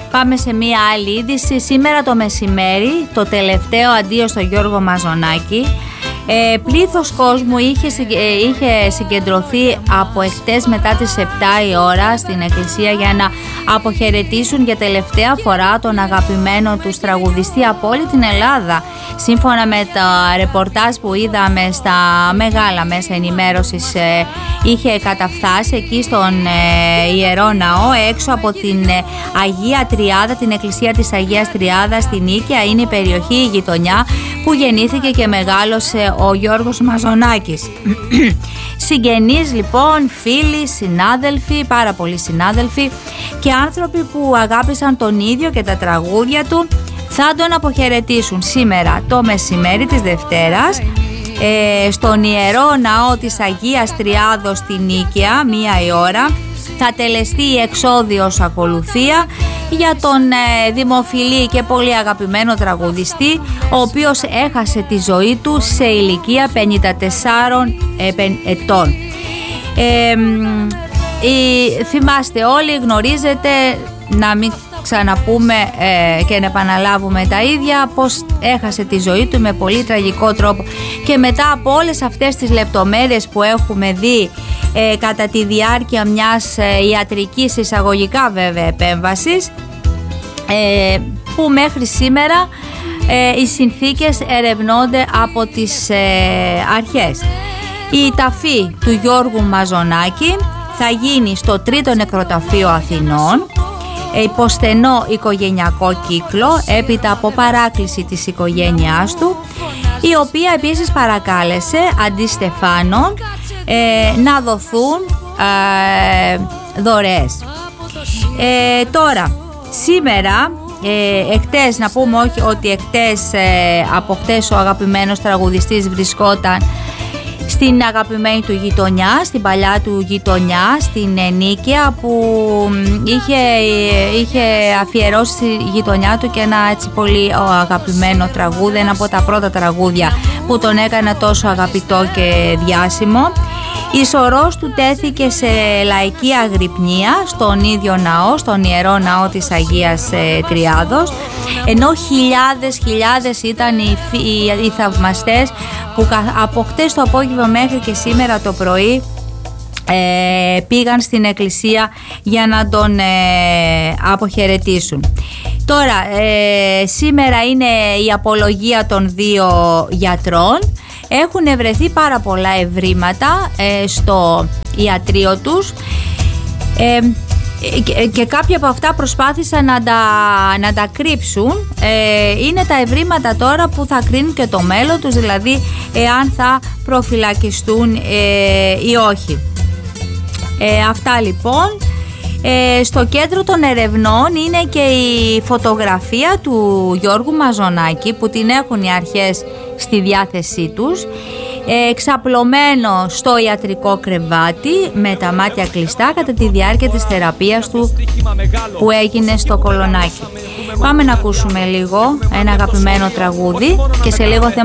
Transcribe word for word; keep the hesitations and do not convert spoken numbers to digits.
Πάμε σε μία άλλη είδηση. Σήμερα το μεσημέρι, το τελευταίο αντίο στο Γιώργο Μαζονάκη. Ε, πλήθος κόσμου είχε, είχε συγκεντρωθεί από εχθές μετά τις επτά η ώρα στην εκκλησία για να αποχαιρετήσουν για τελευταία φορά τον αγαπημένο τους τραγουδιστή από όλη την Ελλάδα. Σύμφωνα με τα ρεπορτάζ που είδαμε στα μεγάλα μέσα ενημέρωσης, ε, είχε καταφτάσει εκεί στον ε, Ιερό Ναό, έξω από την ε, Αγία Τριάδα, την εκκλησία της Αγίας Τριάδας στην Νίκαια. Είναι η περιοχή, η γειτονιά που γεννήθηκε και μεγάλωσε ο Γιώργος Μαζονάκης. Συγγενείς λοιπόν, φίλοι, συνάδελφοι, πάρα πολλοί συνάδελφοι και άνθρωποι που αγάπησαν τον ίδιο και τα τραγούδια του θα τον αποχαιρετήσουν σήμερα το μεσημέρι της Δευτέρας ε, στον Ιερό Ναό της Αγίας Τριάδος στη Νίκαια, μία η ώρα. Θα τελεστεί η εξώδιος ακολουθία για τον ε, δημοφιλή και πολύ αγαπημένο τραγουδιστή, ο οποίος έχασε τη ζωή του σε ηλικία πενήντα τεσσάρων ετών. Ε, ε, θυμάστε όλοι, γνωρίζετε, να μην ξαναπούμε ε, και να επαναλάβουμε τα ίδια, πως έχασε τη ζωή του με πολύ τραγικό τρόπο. Και μετά από όλες αυτές τις λεπτομέρειες που έχουμε δει ε, κατά τη διάρκεια μιας ε, ιατρικής, εισαγωγικά βέβαια, επέμβασης, ε, που μέχρι σήμερα ε, οι συνθήκες ερευνώνται από τις ε, αρχές. Η ταφή του Γιώργου Μαζονάκη θα γίνει στο τρίτο νεκροταφείο Αθηνών, υποστενό οικογενειακό κύκλο, έπειτα από παράκληση της οικογένειάς του, η οποία επίσης παρακάλεσε αντί Στεφάνων ε, να δοθούν ε, δωρεές. Ε, τώρα, σήμερα, ε, εχτες, να πούμε όχι, ότι εχτες, ε, από χτες ο αγαπημένος τραγουδιστής βρισκόταν στην αγαπημένη του γειτονιά, στην παλιά του γειτονιά, στην Νίκαια, που είχε, είχε αφιερώσει στη γειτονιά του και ένα έτσι πολύ αγαπημένο τραγούδι, ένα από τα πρώτα τραγούδια που τον έκανε τόσο αγαπητό και διάσημο. Η σωρός του τέθηκε σε λαϊκή αγρυπνία στον ίδιο ναό, στον Ιερό Ναό της Αγίας ε, Τριάδος, ενώ χιλιάδες χιλιάδες ήταν οι, οι, οι θαυμαστές που από χτες το απόγευμα μέχρι και σήμερα το πρωί ε, πήγαν στην εκκλησία για να τον ε, αποχαιρετήσουν. Τώρα, ε, σήμερα είναι η απολογία των δύο γιατρών. Έχουν βρεθεί πάρα πολλά ευρήματα ε, στο ιατρείο τους ε, και, και κάποια από αυτά προσπάθησαν να τα, να τα κρύψουν. Ε, είναι τα ευρήματα τώρα που θα κρίνουν και το μέλλον τους, δηλαδή εάν θα προφυλακιστούν ε, ή όχι. Ε, αυτά λοιπόν. Ε, στο κέντρο των ερευνών είναι και η φωτογραφία του Γιώργου Μαζονάκη που την έχουν οι αρχές στη διάθεσή τους, ε, εξαπλωμένο στο ιατρικό κρεβάτι με τα μάτια κλειστά κατά τη διάρκεια της θεραπείας του που έγινε στο Κολονάκι. Πάμε να ακούσουμε λίγο ένα αγαπημένο τραγούδι και σε λίγο θέμα